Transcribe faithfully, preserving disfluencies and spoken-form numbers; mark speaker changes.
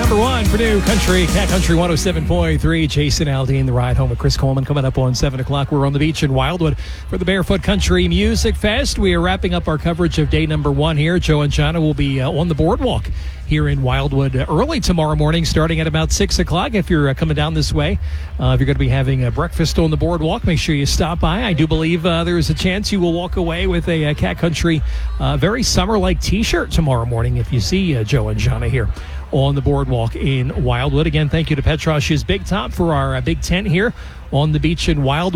Speaker 1: number one for New Country, Cat Country one oh seven point three. Jason Aldean, the ride home with Chris Coleman, coming up on seven o'clock. We're on the beach in Wildwood for the Barefoot Country Music Fest. We are wrapping up our coverage of day number one here. Joe and Jana will be uh, on the boardwalk here in Wildwood uh, early tomorrow morning, starting at about six o'clock. If you're uh, coming down this way, uh, if you're going to be having a breakfast on the boardwalk, make sure you stop by. I do believe uh, there is a chance you will walk away with a, a Cat Country uh, very summer-like T-shirt tomorrow morning if you see uh, Joe and Jana here on the boardwalk in Wildwood. Again, thank you to Petrosh's Big Top for our uh, big tent here on the beach in Wildwood.